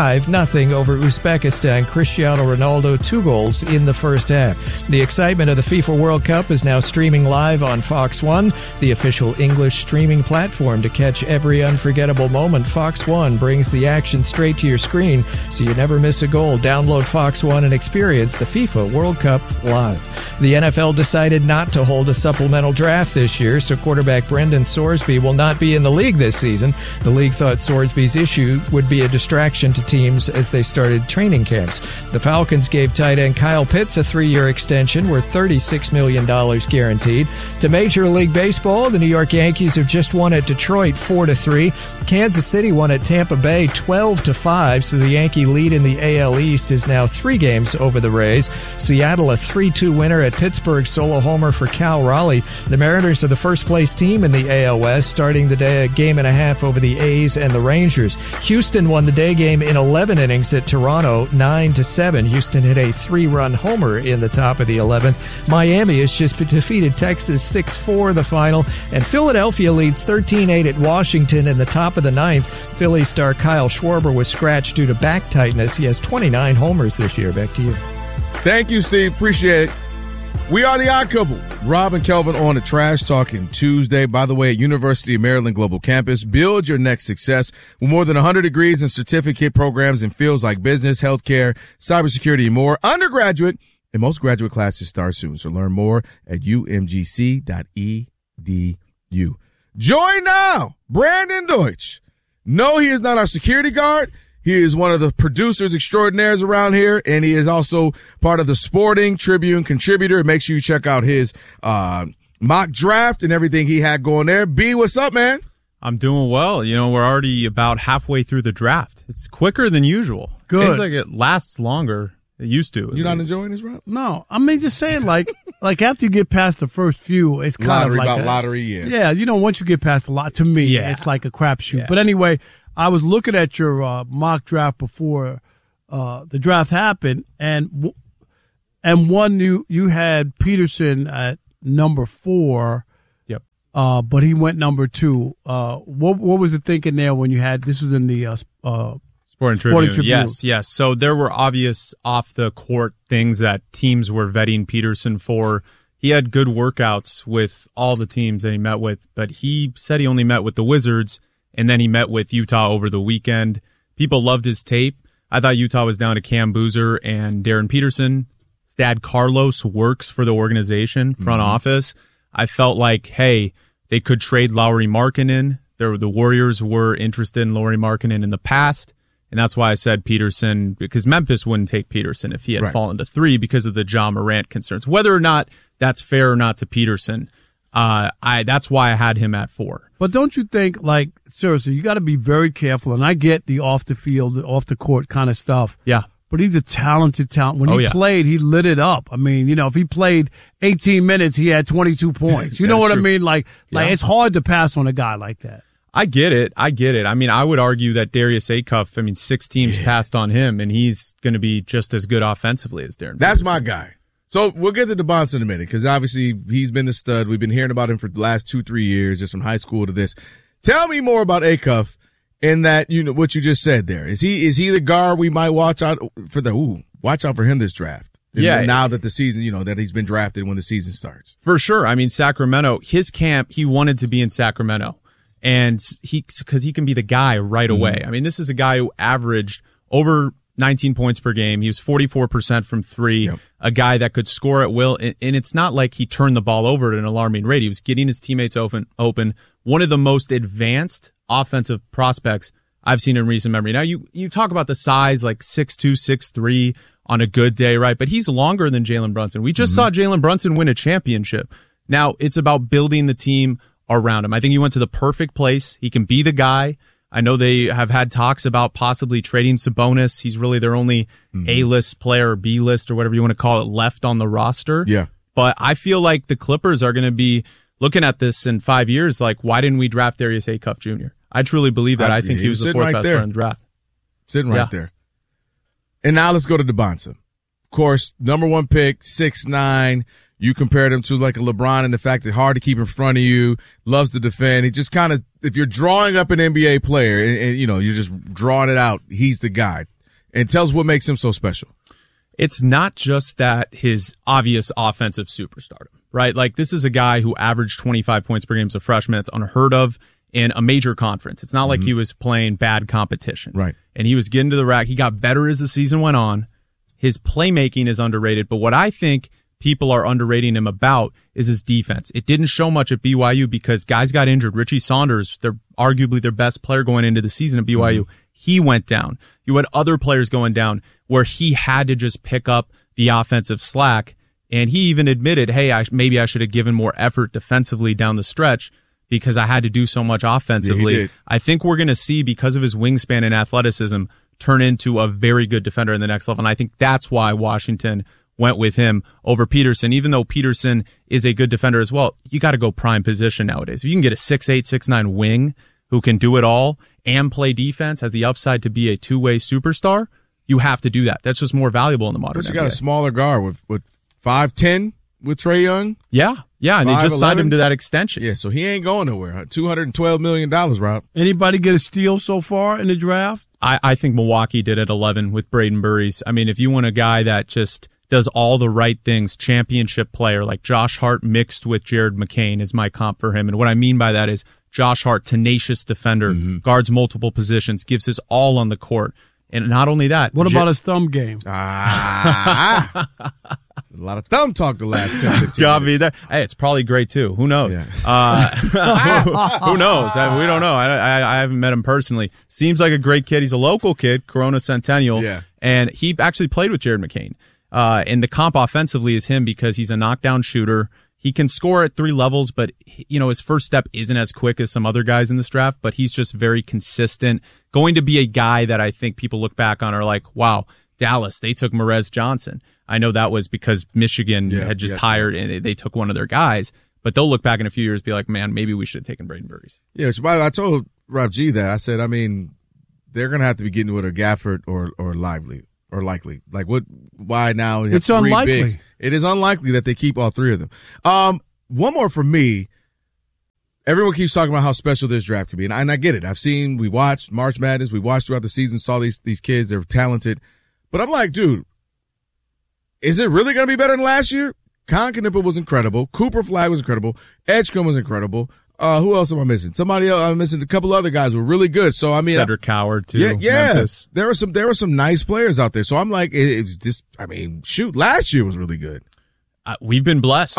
5-0 over Uzbekistan. Cristiano Ronaldo 2 goals in the first half. The excitement of the FIFA World Cup is now streaming live on Fox One, the official English streaming platform to catch every unforgettable moment. Fox One brings the action straight to your screen so you never miss a goal. Download Fox One and experience the FIFA World Cup live. The NFL decided not to hold a supplemental draft this year, so quarterback Brendan Sorsby will not be in the league this season. The league thought Sorsby's issue would be a distraction to teams as they started training camps. The Falcons gave tight end Kyle Pitts a 3-year extension worth $36 million guaranteed. To Major League Baseball, the New York Yankees have just won at Detroit 4-3. Kansas City won at Tampa Bay 12-5, so the Yankee lead in the AL East is now 3 games over the Rays. Seattle a 3-2 winner at Pittsburgh, solo homer for Cal Raleigh. The Mariners are the first place team in the AL West, starting the day a game and a half over the A's and the Rangers. Houston won the day game in 11 innings at Toronto 9-7. Houston hit a 3-run homer in the top of the 11th. Miami has just defeated Texas 6-4 the final, and Philadelphia leads 13-8 at Washington in the top of the 9th. Philly star Kyle Schwarber was scratched due to back tightness. He has 29 homers this year. Back to you. Thank you, Steve. Appreciate it. We are the Odd Couple. Rob and Kelvin on a Trash Talking Tuesday. By the way, at University of Maryland Global Campus, build your next success with more than 100 degrees and certificate programs in fields like business, healthcare, cybersecurity, and more. Undergraduate and most graduate classes start soon. So learn more at umgc.edu. Join now, Brandon Deutsch. No, he is not our security guard. He is one of the producers extraordinaires around here, and he is also part of the Sporting Tribune contributor. Make sure you check out his mock draft and everything he had going there. B, what's up, man? I'm doing well. You know, we're already about halfway through the draft. It's quicker than usual. Good. Seems like it lasts longer It used to. You're not enjoying this, Rob? No, I mean, just saying, like after you get past the first few, it's kind of like lottery, yeah. Yeah, once you get past a lot, to me, it's like a crapshoot. Yeah. But anyway, I was looking at your mock draft before the draft happened, and one you had Peterson at number 4. Yep. But he went number 2. What was the thinking there when you had this? Was in the Sporting Tribune. Yes. So there were obvious off-the-court things that teams were vetting Peterson for. He had good workouts with all the teams that he met with, but he said he only met with the Wizards, and then he met with Utah over the weekend. People loved his tape. I thought Utah was down to Cam Boozer and Darren Peterson. His dad, Carlos, works for the organization, front office. I felt like, hey, they could trade Lauri Markkanen. The Warriors were interested in Lauri Markkanen in the past. And that's why I said Peterson, because Memphis wouldn't take Peterson if he had fallen to 3 because of the Ja Morant concerns. Whether or not that's fair or not to Peterson, that's why I had him at 4. But don't you think, like, seriously, you got to be very careful. And I get the off the field, off the court kind of stuff. Yeah. But he's a talented talent. When he played, he lit it up. I mean, if he played 18 minutes, he had 22 points. You know what I mean? Like it's hard to pass on a guy like that. I get it. I mean, I would argue that Darius Acuff, 6 teams passed on him, and he's going to be just as good offensively as Darren That's Peterson. my guy. So we'll get to DeBonce in a minute, because obviously he's been the stud. We've been hearing about him for the last 2-3 years, just from high school to this. Tell me more about Acuff in that, what you just said there. Is he the guard we might watch out for watch out for him this draft? Yeah. Now that the season, that he's been drafted when the season starts. For sure. Sacramento, his camp, he wanted to be in Sacramento. And because he can be the guy right away. This is a guy who averaged over 19 points per game. He was 44% from 3, a guy that could score at will. And it's not like he turned the ball over at an alarming rate. He was getting his teammates open. One of the most advanced offensive prospects I've seen in recent memory. Now, you talk about the size, like 6'2", 6'3", on a good day, right? But he's longer than Jalen Brunson. We just saw Jalen Brunson win a championship. Now, it's about building the team around him. I think he went to the perfect place. He can be the guy. I know they have had talks about possibly trading Sabonis. He's really their only A-list player, or B-list, or whatever you want to call it, left on the roster. Yeah. But I feel like the Clippers are going to be looking at this in 5 years like, why didn't we draft Darius Acuff Jr.? I truly believe that. I think he was the 4th best player in the draft. Sitting right there. And now let's go to DeBonce. Of course, number 1 pick, 6'9". You compared him to like a LeBron in the fact that hard to keep in front of you, loves to defend. He just kind of, if you're drawing up an NBA player and you're just drawing it out, he's the guy. And tell us what makes him so special. It's not just that his obvious offensive superstardom, right? Like, this is a guy who averaged 25 points per game as a freshman. It's unheard of in a major conference. It's not like he was playing bad competition. Right. And he was getting to the rack. He got better as the season went on. His playmaking is underrated, but what I think people are underrating him about is his defense. It didn't show much at BYU because guys got injured. Richie Saunders, they're arguably their best player going into the season at BYU. He went down. You had other players going down where he had to just pick up the offensive slack. And he even admitted, hey, maybe I should have given more effort defensively down the stretch because I had to do so much offensively. Yeah, I think we're going to see, because of his wingspan and athleticism, turn into a very good defender in the next level. And I think that's why Washington went with him over Peterson. Even though Peterson is a good defender as well, you got to go prime position nowadays. If you can get a 6'8", 6'9" wing who can do it all and play defense, has the upside to be a two-way superstar, you have to do that. That's just more valuable in the modern NBA. You got a smaller guard with 5'10" with Trae Young. Yeah, and they just signed him to that extension. Yeah, so he ain't going nowhere. $212 million, Rob. Anybody get a steal so far in the draft? I think Milwaukee did at 11 with Braden Burries. If you want a guy that just does all the right things, championship player, like Josh Hart mixed with Jared McCain is my comp for him. And what I mean by that is Josh Hart, tenacious defender, guards multiple positions, gives his all on the court. And not only that. What about his thumb game? A lot of thumb talk the last 10-15 Gotta be there. Hey, it's probably great too. Who knows? Yeah. Who knows? We don't know. I haven't met him personally. Seems like a great kid. He's a local kid, Corona Centennial. Yeah. And he actually played with Jared McCain. And the comp offensively is him because he's a knockdown shooter. He can score at 3 levels, but his first step isn't as quick as some other guys in this draft, but he's just very consistent. Going to be a guy that I think people look back on are like, wow, Dallas, they took Merez Johnson. I know that was because Michigan had just hired and they took one of their guys. But they'll look back in a few years and be like, man, maybe we should have taken Braden Burries. Yeah, which, by the way, I told Rob G that. I said, I mean, they're going to have to be getting with a Gafford or Lively or Likely. Like, why now? It's unlikely. Bigs. It is unlikely that they keep all three of them. One more for me. Everyone keeps talking about how special this draft could be, and I get it. We watched March Madness. We watched throughout the season, saw these kids. They're talented. But I'm like, dude, is it really going to be better than last year? Con Knipper was incredible. Cooper Flag was incredible. Edgecombe was incredible. Who else am I missing? Somebody else. I'm missing a couple other guys who were really good. So I mean, Cedric Howard too. Yeah. Memphis. There were some nice players out there. So I'm like, it's just. I mean, shoot, last year was really good. We've been blessed.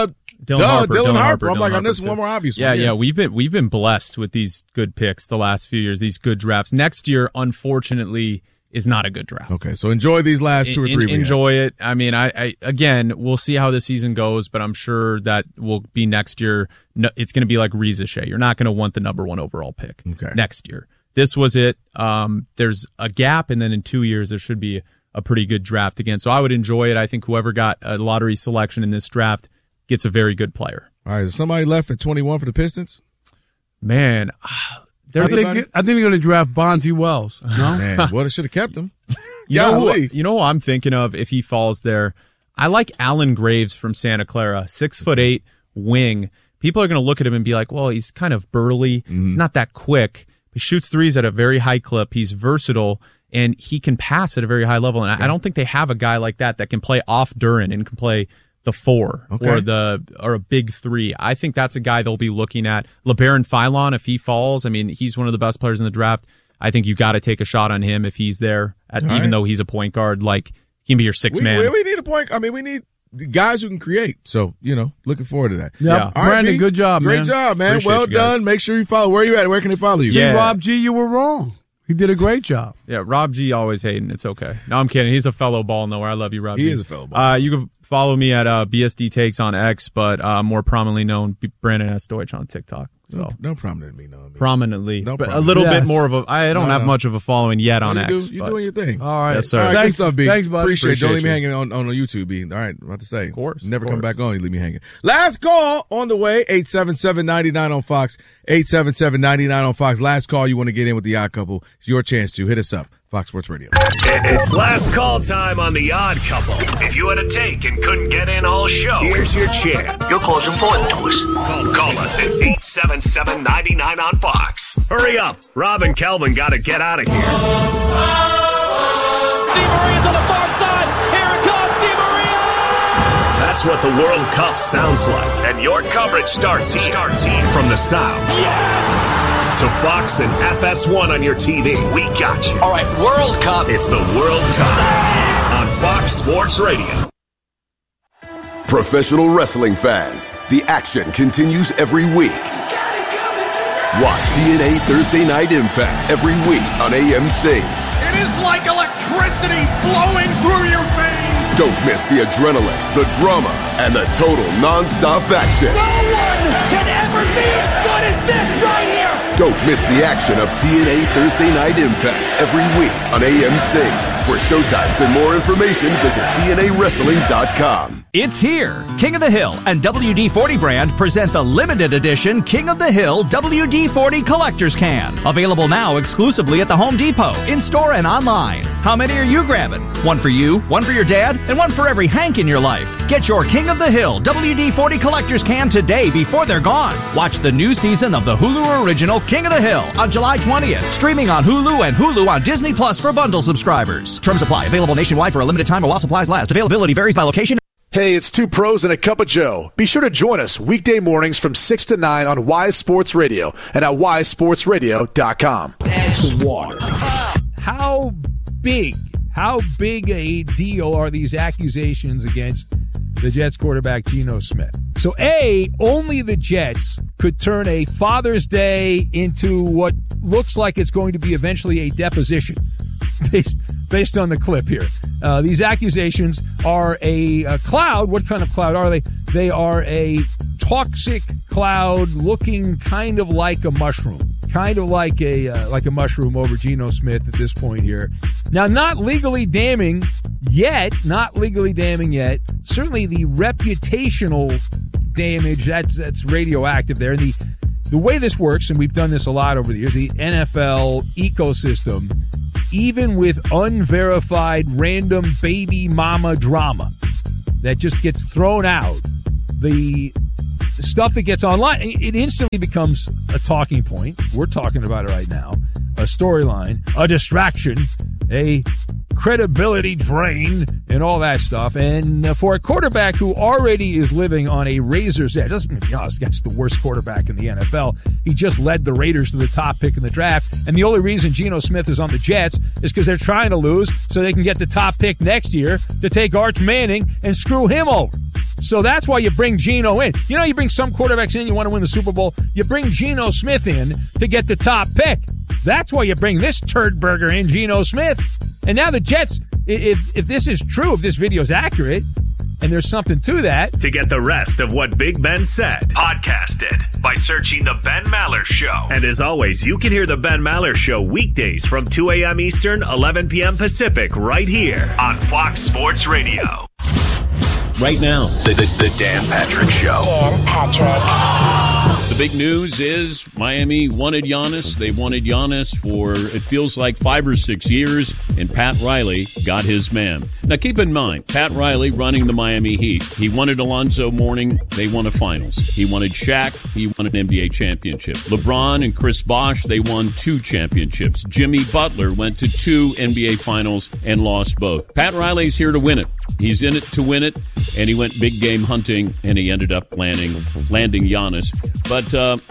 Dylan Harper. I'm like, Harper on this too. one more obvious. Yeah. We've been blessed with these good picks the last few years. These good drafts. Next year, unfortunately, is not a good draft. Okay, so enjoy these last 2 or 3 weeks. Enjoy it. I mean, I again, we'll see how the season goes, but I'm sure that will be next year. No, it's going to be like Reza Shea. You're not going to want the number 1 overall pick next year. This was it. There's a gap, and then in 2 years, there should be a pretty good draft again. So I would enjoy it. I think whoever got a lottery selection in this draft gets a very good player. All right, is somebody left at 21 for the Pistons? Man, I think they're going to draft Bonzi Wells. No, man, well, they should have kept him. You know who I'm thinking of if he falls there? I like Alan Graves from Santa Clara, 6'8" wing. People are going to look at him and be like, well, he's kind of burly. Mm-hmm. He's not that quick. He shoots threes at a very high clip. He's versatile, and he can pass at a very high level. And I don't think they have a guy like that can play off Duren and can play the 4 or a big 3. I think that's a guy they'll be looking at. LeBaron Philon, if he falls, I mean, he's one of the best players in the draft. I think you got to take a shot on him if he's there, even though he's a point guard. Like, he can be your sixth man. We need a point. I mean, we need guys who can create. So, looking forward to that. Yeah. Brandon, right, good job, man. Great job, man. Appreciate well done. Make sure you follow. Where are you at? Where can they follow you? See, Rob G, you were wrong. He did a great job. Yeah, Rob G always hating. It's okay. No, I'm kidding. He's a fellow ball knower. I love you, Rob G. He is a fellow ball. You can follow me at BSD Takes on X, but more prominently known Brandon S. Deutsch on TikTok. So no prominently known. Prominently, no but a little bit more of a. I don't have much of a following yet on X. You're doing your thing. All right, yes, sir. All right, thanks, good stuff, B. Thanks, buddy. Appreciate it. Don't leave me you. hanging on YouTube, B. All right, I'm about to say. Of course. Never come back on. You leave me hanging. Last call on the way. 877-99 on Fox. 877-99 on Fox. Last call. You want to get in with the Odd Couple? It's your chance to hit us up. Fox Sports Radio. It's last call time on The Odd Couple. If you had a take and couldn't get in all show, here's your chance. Your call's important to us. Call us at 877-99 on Fox. Hurry up. Rob and Kelvin got to get out of here. DiMaria's on the far side. Here it comes, DiMaria! That's what the World Cup sounds like. And your coverage starts here. From the sounds. Yes! To Fox and FS1 on your TV. We got you. All right, World Cup. It's the World Cup on Fox Sports Radio. Professional wrestling fans, the action continues every week. Watch TNA Thursday Night Impact every week on AMC. It is like electricity flowing through your veins. Don't miss the adrenaline, the drama, and the total non-stop action. No one can ever be as good as this right here. Don't miss the action of TNA Thursday Night Impact every week on AMC. For showtimes and more information, visit TNAWrestling.com. It's here. King of the Hill and WD-40 brand present the limited edition King of the Hill WD-40 Collector's Can. Available now exclusively at the Home Depot, in-store and online. How many are you grabbing? One for you, one for your dad, and one for every Hank in your life. Get your King of the Hill WD-40 Collector's Can today before they're gone. Watch the new season of the Hulu original King of the Hill on July 20th. Streaming on Hulu and Hulu on Disney Plus for bundle subscribers. Terms apply. Available nationwide for a limited time while supplies last. Availability varies by location. Hey, it's two pros and a cup of Joe. Be sure to join us weekday mornings from 6 to 9 on Wise Sports Radio and at wisesportsradio.com. Add some water. How big a deal are these accusations against the Jets quarterback Geno Smith? So, A, only the Jets could turn a Father's Day into what looks like it's going to be eventually a deposition based on the clip here. These accusations are a cloud. What kind of cloud are they? They are a toxic cloud looking kind of like a mushroom. Kind of like a mushroom over Geno Smith at this point here. Now, not legally damning yet. Certainly the reputational damage, that's radioactive there. And the way this works, and we've done this a lot over the years, the NFL ecosystem, even with unverified random baby mama drama that just gets thrown out, the stuff that gets online, it instantly becomes a talking point. We're talking about it right now. A storyline, a distraction, a credibility drain, and all that stuff. And for a quarterback who already is living on a razor's edge, let's be honest, that's the worst quarterback in the NFL. He just led the Raiders to the top pick in the draft. And the only reason Geno Smith is on the Jets is because they're trying to lose so they can get the top pick next year to take Arch Manning and screw him over. So that's why you bring Geno in. You know, you bring some quarterbacks in, you want to win the Super Bowl. You bring Geno Smith in to get the top pick. That's why you bring this turd burger in, Geno Smith. And now the Jets, if this is true, if this video is accurate, and there's something to that. To get the rest of what Big Ben said, podcast it by searching The Ben Maller Show. And as always, you can hear The Ben Maller Show weekdays from 2 a.m. Eastern, 11 p.m. Pacific, right here on Fox Sports Radio. Right now, the Dan Patrick Show. Dan Patrick. The big news is Miami wanted Giannis. They wanted Giannis for, it feels like, 5 or 6 years, and Pat Riley got his man. Now, keep in mind, Pat Riley running the Miami Heat. He wanted Alonzo Mourning. They won a finals. He wanted Shaq. He won an NBA championship. LeBron and Chris Bosh, they won 2 championships. Jimmy Butler went to 2 NBA finals and lost both. Pat Riley's here to win it. He's in it to win it, and he went big game hunting, and he ended up landing Giannis. But,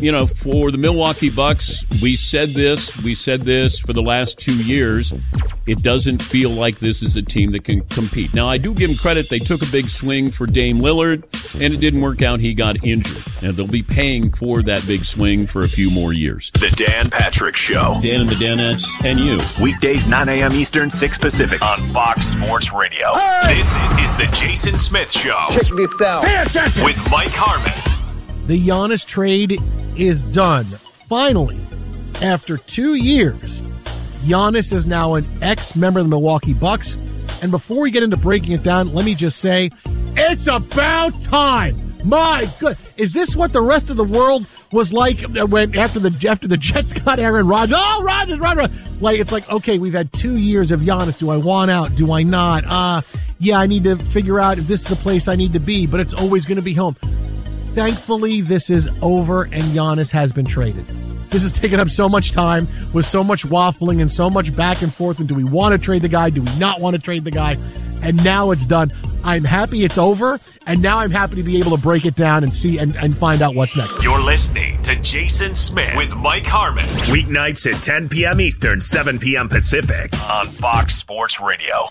for the Milwaukee Bucks, we said this for the last 2 years. It doesn't feel like this is a team that can compete. Now, I do give them credit. They took a big swing for Dame Lillard, and it didn't work out. He got injured. And they'll be paying for that big swing for a few more years. The Dan Patrick Show. Dan and the Danettes and you. Weekdays, 9 a.m. Eastern, 6 Pacific on Fox Sports Radio. Hey! This is the Jason Smith Show. Check this out. Pay attention. With Mike Harmon. The Giannis trade is done. Finally, after 2 years, Giannis is now an ex-member of the Milwaukee Bucks. And before we get into breaking it down, let me just say, it's about time. My good, is this what the rest of the world was like when after the Jets got Aaron Rodgers? Oh, Rodgers. Like, it's like, okay, we've had 2 years of Giannis. Do I want out? Do I not? Yeah, I need to figure out if this is a place I need to be, but it's always going to be home. Thankfully, this is over, and Giannis has been traded. This has taken up so much time with so much waffling and so much back and forth. And do we want to trade the guy? Do we not want to trade the guy? And now it's done. I'm happy it's over, and now I'm happy to be able to break it down and see and find out what's next. You're listening to Jason Smith with Mike Harmon. Weeknights at 10 p.m. Eastern, 7 p.m. Pacific on Fox Sports Radio.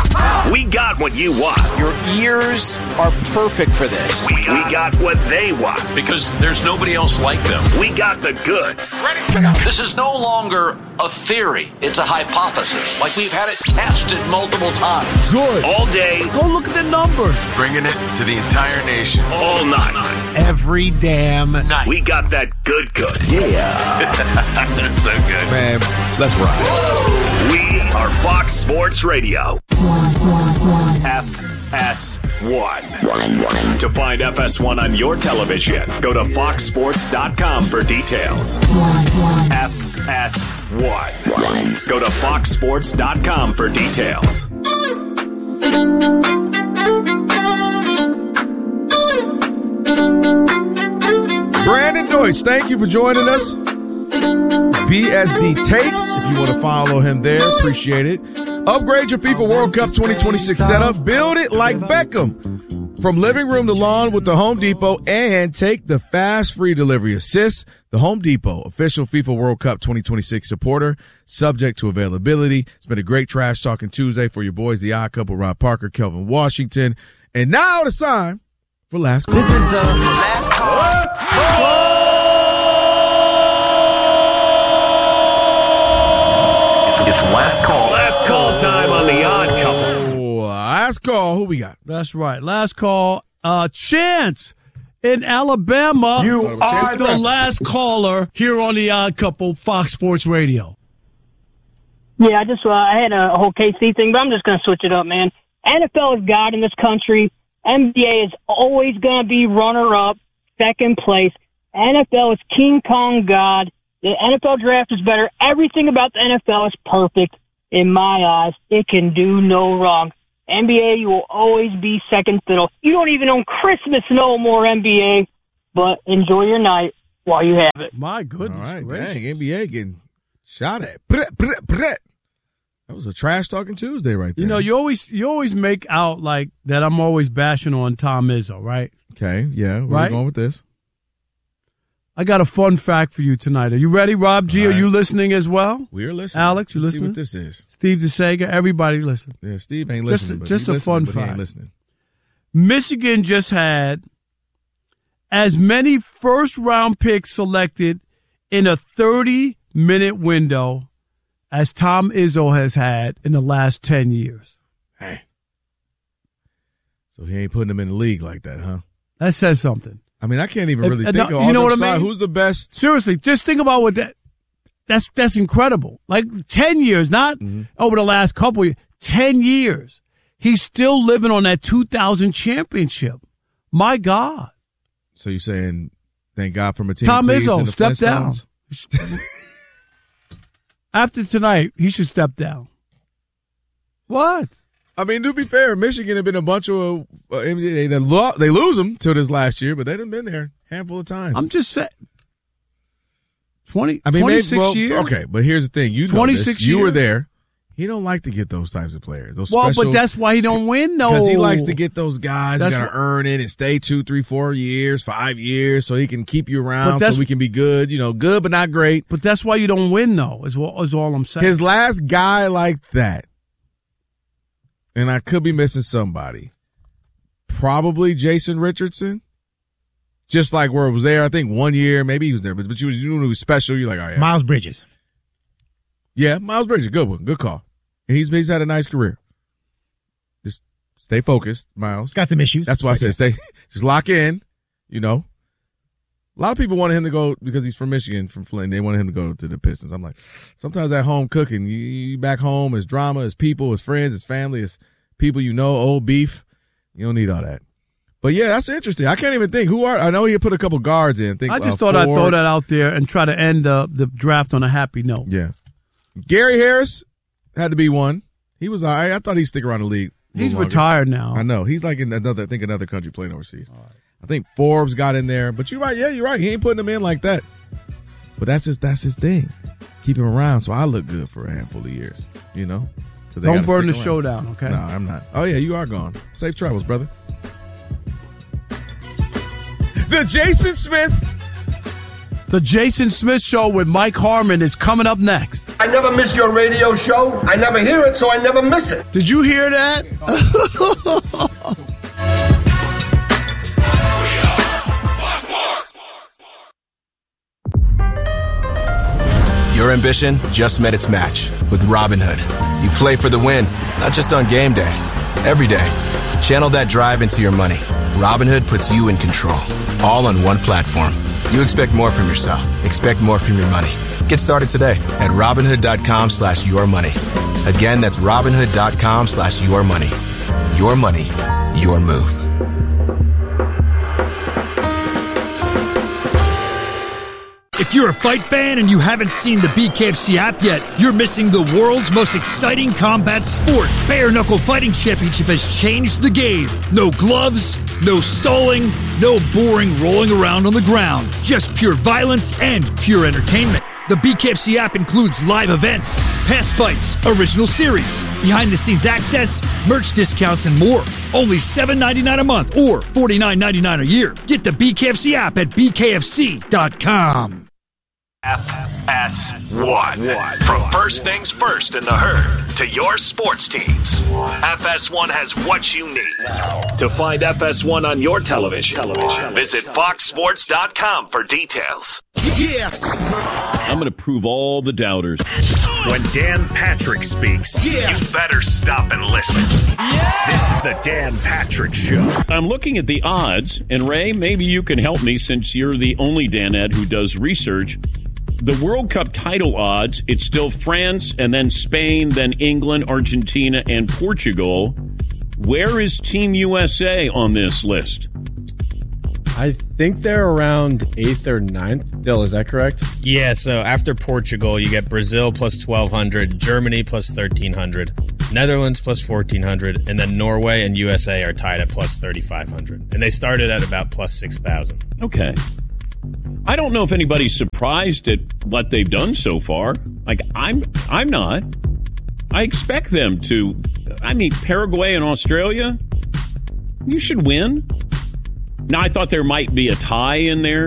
We got what you want. Your ears are perfect for this. We got what they want. Because there's nobody else like them. We got the goods. This is no longer a theory. It's a hypothesis. Like we've had it tested multiple times. Good. All day. Go look at the numbers. Bringing it to the entire nation. All night. Every damn night. We got that good. Yeah. That's so good. Man, let's ride. We are Fox Sports Radio. FS1. To find FS1 on your television, go to foxsports.com for details. FS1. Go to foxsports.com for details. Brandon Deutsch, thank you for joining us. BSD Takes, if you want to follow him there, appreciate it. Upgrade your FIFA World Cup 2026 setup. Build it like Beckham. From living room to lawn with the Home Depot, and take the fast free delivery assist. The Home Depot, official FIFA World Cup 2026 supporter, subject to availability. It's been a great trash talking Tuesday for your boys, the Odd Couple, Rob Parker, Kelvin Washington. And now the time for Last Call. This is the Last Call. It's last call. Last call time on the Odd Couple. Last call. Who we got? That's right. Last call. Chance in Alabama. You are the last caller here on the Odd Couple, Fox Sports Radio. Yeah, I had a whole KC thing, but I'm just going to switch it up, man. NFL is God in this country. NBA is always going to be runner-up, second place. NFL is King Kong God. The NFL draft is better. Everything about the NFL is perfect in my eyes. It can do no wrong. NBA, you will always be second fiddle. You don't even own Christmas no more, NBA, but enjoy your night while you have it. My goodness. All right, gracious. dang, NBA getting shot at. That was a trash talking Tuesday right there. You know, you always make out like that I'm always bashing on Tom Izzo, right? Okay, yeah, where right? we going with this? I got a fun fact for you tonight. Are you ready, Rob G? Are you listening as well? We're listening. Alex, you Let's listening? see what this is. Steve DeSager, everybody listen. Yeah, Steve ain't listening. Just a fun fact. He ain't fact. listening. Michigan just had as many first-round picks selected in a 30-minute window as Tom Izzo has had in the last 10 years. Hey. So he ain't putting them in the league like that, huh? That says something. I mean, I can't even really think of you know what I mean? Who's the best? Seriously, just think about what that's incredible. Like 10 years, not over the last couple of years, 10 years. He's still living on that 2000 championship. My God. So you're saying, thank God for Matthias Tom Cleese Izzo, and the step down. Flintstones? After tonight, he should step down. What? I mean, to be fair, Michigan have been a bunch of they lose them till this last year, but they done been there a handful of times. I'm just saying. 26 years. Okay, but here's the thing. You know 26 this. You years? were there. He don't like to get those types of players. But that's why he don't win, though. Because he likes to get those guys who That's got to earn it and stay 2, 3, 4 years, 5 years, so he can keep you around, But so we can be good. You know, good but not great. But that's why you don't win, though. Is all I'm saying. His last guy like that, and I could be missing somebody, probably Jason Richardson. Just like where it was there, I think 1 year, maybe he was there, but you knew he was special. You're like, oh yeah, Miles Bridges. Yeah, Miles Bridges, good one, good call. And he's had a nice career. Just stay focused, Miles. Got some issues. That's why I said just lock in. You know, a lot of people wanted him to go because he's from Michigan, from Flint. They wanted him to go to the Pistons. I'm like, sometimes at home cooking, you back home, it's drama, it's people, it's friends, it's family, it's people you know, old beef. You don't need all that. But yeah, that's interesting. I can't even think I know he put a couple guards in. I just thought I'd throw that out there and try to end the draft on a happy note. Yeah. Gary Harris had to be one. He was all right. I thought he'd stick around the league. He's retired now. I know. He's like in another country playing overseas. Right. I think Forbes got in there. But you're right. Yeah, you're right. He ain't putting them in like that. But that's his thing. Keep him around so I look good for a handful of years. You know? So don't burn the show down, okay? No, I'm not. Oh, yeah, you are gone. Safe travels, brother. The Jason Smith Show with Mike Harmon is coming up next. I never miss your radio show. I never hear it, so I never miss it. Did you hear that? Your ambition just met its match with Robinhood. You play for the win, not just on game day. Every day, channel that drive into your money. Robinhood puts you in control, all on one platform. You expect more from yourself. Expect more from your money. Get started today at Robinhood.com/yourmoney. Again, that's Robinhood.com/yourmoney. Your money, your move. If you're a fight fan and you haven't seen the BKFC app yet, you're missing the world's most exciting combat sport. Bare Knuckle Fighting Championship has changed the game. No gloves, no stalling, no boring rolling around on the ground. Just pure violence and pure entertainment. The BKFC app includes live events, past fights, original series, behind-the-scenes access, merch discounts, and more. Only $7.99 a month or $49.99 a year. Get the BKFC app at bkfc.com. FS1. From first things first in the herd to your sports teams, FS1 has what you need. To find FS1 on your television, visit foxsports.com for details. Yeah. I'm going to prove all the doubters. When Dan Patrick speaks, you better stop and listen. This is the Dan Patrick Show. I'm looking at the odds, and Ray, maybe you can help me since you're the only Danette who does research. the World Cup title odds, it's still France and then Spain, then England, Argentina, and Portugal. Where is Team USA on this list? I think they're around 8th or 9th. Dill, is that correct? Yeah, so after Portugal, you get Brazil plus 1,200, Germany plus 1,300, Netherlands plus 1,400, and then Norway and USA are tied at plus 3,500. And they started at about plus 6,000. Okay. I don't know if anybody's surprised at what they've done so far. Like, I'm not. I expect them to. I mean, Paraguay and Australia, you should win. Now, I thought there might be a tie in there.